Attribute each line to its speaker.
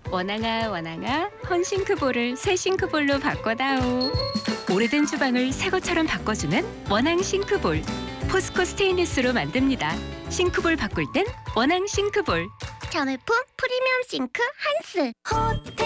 Speaker 1: 원앙아 원앙아 헌싱크볼을 새 싱크볼로 바꿔다오. 오래된 주방을 새 것처럼 바꿔주는 원앙 싱크볼. 포스코 스테인리스로 만듭니다. 싱크볼 바꿀 땐 원앙 싱크볼.
Speaker 2: 전울품 프리미엄 싱크 한스. 호텔